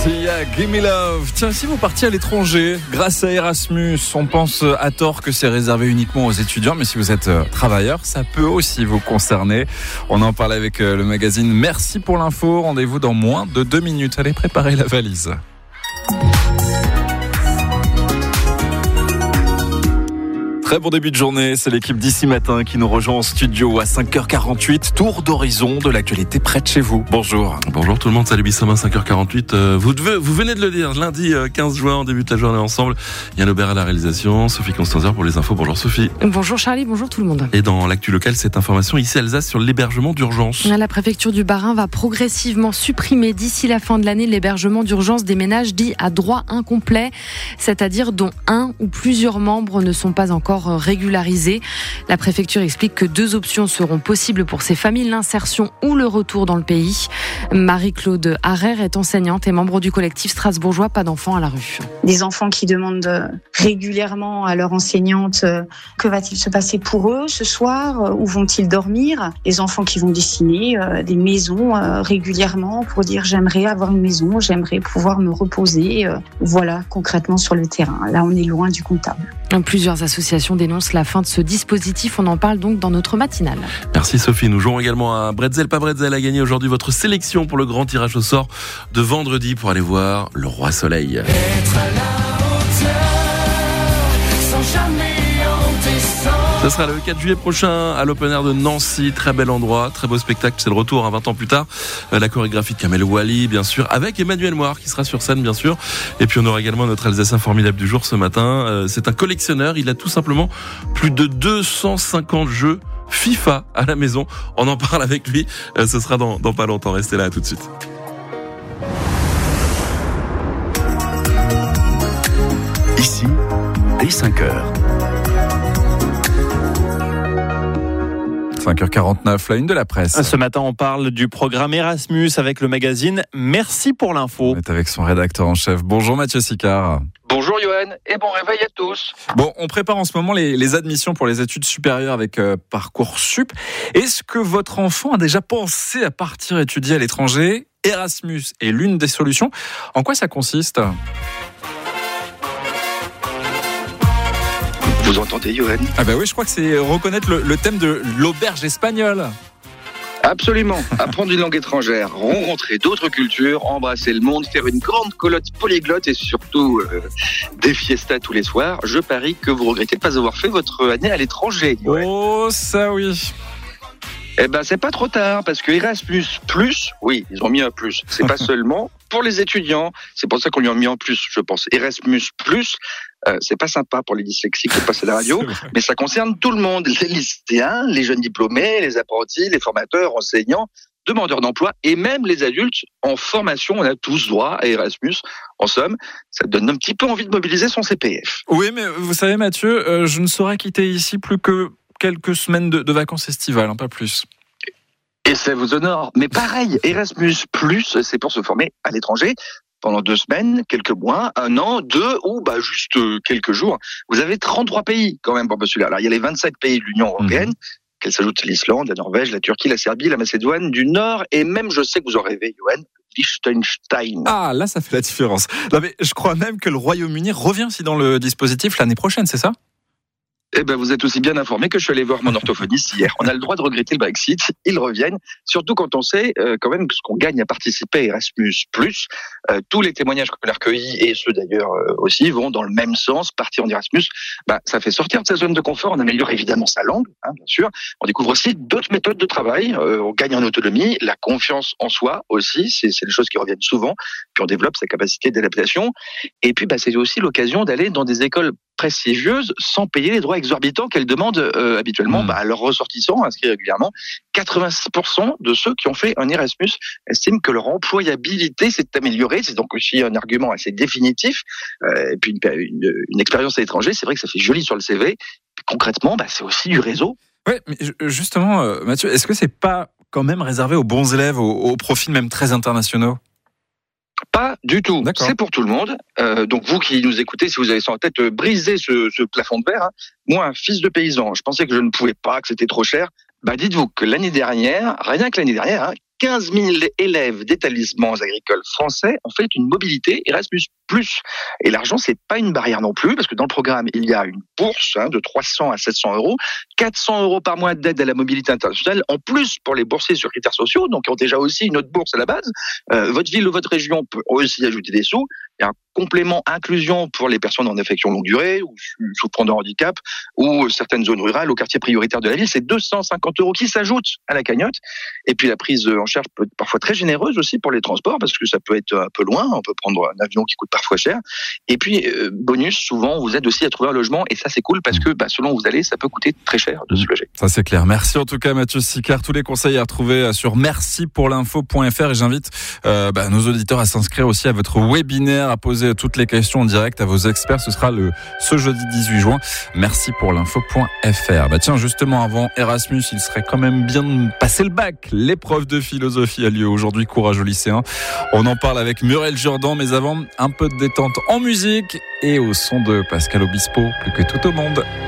Sia, Gimme Love. Tiens, si vous partiez à l'étranger, grâce à Erasmus, on pense à tort que c'est réservé uniquement aux étudiants, mais si vous êtes travailleur, ça peut aussi vous concerner. On en parle avec le magazine. Merci pour l'info. Rendez-vous dans moins de 2 minutes. Allez, préparez la valise. Très bon début de journée, c'est l'équipe d'ici matin qui nous rejoint en studio à 5h48. Tour d'horizon de l'actualité près de chez vous. Bonjour. Bonjour tout le monde, salut Bissoma, 5h48. Vous venez de le dire, lundi 15 juin, on débute la journée ensemble. Yann Aubert à la réalisation, Sophie Constanzer pour les infos. Bonjour Sophie. Bonjour Charlie, bonjour tout le monde. Et dans l'actu locale, cette information ici à Alsace sur l'hébergement d'urgence. La préfecture du Bas-Rhin va progressivement supprimer d'ici la fin de l'année l'hébergement d'urgence des ménages dits à droit incomplet, c'est-à-dire dont un ou plusieurs membres ne sont pas encore régularisés. La préfecture explique que 2 options seront possibles pour ces familles, l'insertion ou le retour dans le pays. Marie-Claude Harrer est enseignante et membre du collectif strasbourgeois Pas d'enfants à la rue. Des enfants qui demandent régulièrement à leur enseignante que va-t-il se passer pour eux ce soir, où vont-ils dormir. Les enfants qui vont dessiner des maisons régulièrement pour dire j'aimerais avoir une maison, j'aimerais pouvoir me reposer. Voilà concrètement sur le terrain. Là on est loin du comptable. Plusieurs associations dénoncent la fin de ce dispositif. On en parle donc dans notre matinale. Merci Sophie. Nous jouons également à Bretzel, pas Bretzel, à gagner aujourd'hui votre sélection pour le grand tirage au sort de vendredi pour aller voir le Roi Soleil. Être à la hauteur, sans jamais en descendre. Ce sera le 4 juillet prochain à l'Open Air de Nancy. Très bel endroit, très beau spectacle. C'est le retour 20 ans plus tard. La chorégraphie de Kamel Ouali, bien sûr, avec Emmanuel Moir qui sera sur scène, bien sûr. Et puis on aura également notre Alsacien formidable du jour ce matin. C'est un collectionneur. Il a tout simplement plus de 250 jeux FIFA à la maison. On en parle avec lui. Ce sera dans pas longtemps. Restez là, à tout de suite. Ici, dès 5h. 5h49, la une de la presse. Ce matin, on parle du programme Erasmus avec le magazine Merci pour l'info. On est avec son rédacteur en chef. Bonjour Mathieu Sicard. Bonjour Johan et bon réveil à tous. Bon, on prépare en ce moment les admissions pour les études supérieures avec Parcoursup. Est-ce que votre enfant a déjà pensé à partir étudier à l'étranger ? Erasmus est l'une des solutions. En quoi ça consiste ? Vous entendez Johan ? Ah bah oui, je crois que c'est reconnaître le thème de l'auberge espagnole. Absolument. Apprendre une langue étrangère, rencontrer d'autres cultures, embrasser le monde, faire une grande colotte polyglotte et surtout des fiestas tous les soirs. Je parie que vous regrettez de ne pas avoir fait votre année à l'étranger. Johan. Oh, ça oui. Eh ben, c'est pas trop tard, parce que Erasmus+, oui, ils ont mis un plus. C'est pas seulement pour les étudiants. C'est pour ça qu'on lui a mis en plus, je pense. Erasmus+, c'est pas sympa pour les dyslexiques de passer la radio, mais ça concerne tout le monde. Les lycéens, les jeunes diplômés, les apprentis, les formateurs, enseignants, demandeurs d'emploi et même les adultes en formation. On a tous droit à Erasmus. En somme, ça donne un petit peu envie de mobiliser son CPF. Oui, mais vous savez Mathieu, je ne saurais quitter ici plus que quelques semaines de vacances estivales, pas plus. Et ça vous honore. Mais pareil, Erasmus+, c'est pour se former à l'étranger pendant 2 semaines, quelques mois, 1 an, 2 ou juste quelques jours. Vous avez 33 pays quand même pour postuler. Alors il y a les 27 pays de l'Union européenne, qu'elle s'ajoute l'Islande, la Norvège, la Turquie, la Serbie, la Macédoine du Nord et même, je sais que vous en rêvez, Johan, Liechtenstein. Ah, là ça fait la différence. Non mais je crois même que le Royaume-Uni revient aussi dans le dispositif l'année prochaine, c'est ça ? Eh ben, vous êtes aussi bien informé que je suis allé voir mon orthophoniste hier. On a le droit de regretter le Brexit. Ils reviennent. Surtout quand on sait, quand même, ce qu'on gagne à participer à Erasmus+. Tous les témoignages qu'on a recueillis, et ceux d'ailleurs aussi, vont dans le même sens. Partir en Erasmus, ça fait sortir de sa zone de confort. On améliore évidemment sa langue, bien sûr. On découvre aussi d'autres méthodes de travail. On gagne en autonomie. La confiance en soi aussi. C'est des choses qui reviennent souvent. Puis on développe sa capacité d'adaptation. Et puis, c'est aussi l'occasion d'aller dans des écoles prestigieuses sans payer les droits exorbitants qu'elles demandent habituellement à leurs ressortissants inscrits régulièrement. 86% de ceux qui ont fait un Erasmus estiment que leur employabilité s'est améliorée. C'est donc aussi un argument assez définitif. Et puis une expérience à l'étranger, c'est vrai que ça fait joli sur le CV. Concrètement, c'est aussi du réseau. Oui, mais justement, Mathieu, est-ce que c'est pas quand même réservé aux bons élèves, aux profils même très internationaux ? Pas du tout. D'accord. C'est pour tout le monde. Donc vous qui nous écoutez, si vous avez ça en tête, brisez ce plafond de verre. Moi, un fils de paysan, je pensais que je ne pouvais pas, que c'était trop cher. Dites-vous que l'année dernière, rien que l'année dernière, 15 000 élèves d'établissements agricoles français ont fait une mobilité Erasmus+. Et l'argent, c'est pas une barrière non plus, parce que dans le programme, il y a une bourse de 300 à 700 euros, 400 euros par mois d'aide à la mobilité internationale, en plus pour les boursiers sur critères sociaux, donc ils ont déjà aussi une autre bourse à la base. Votre ville ou votre région peut aussi ajouter des sous. Il y a un complément inclusion pour les personnes en affection longue durée ou souffrant de handicap ou certaines zones rurales au quartier prioritaire de la ville. C'est 250 euros qui s'ajoutent à la cagnotte. Et puis la prise en charge peut être parfois très généreuse aussi pour les transports parce que ça peut être un peu loin. On peut prendre un avion qui coûte parfois cher. Et puis, bonus, souvent, on vous aide aussi à trouver un logement. Et ça, c'est cool parce que selon où vous allez, ça peut coûter très cher de se loger. Ça, c'est clair. Merci en tout cas, Mathieu Sicard. Tous les conseils à retrouver sur mercipourlinfo.fr. Et j'invite nos auditeurs à s'inscrire aussi à votre webinaire, à poser toutes les questions en direct à vos experts. Ce sera ce jeudi 18 juin. Mercipourlinfo.fr. Tiens, justement, avant Erasmus, il serait quand même bien de passer le bac. L'épreuve de philosophie a lieu aujourd'hui. Courage aux lycéens. On en parle avec Muriel Jourdan, mais avant, un peu de détente en musique et au son de Pascal Obispo, plus que tout au monde.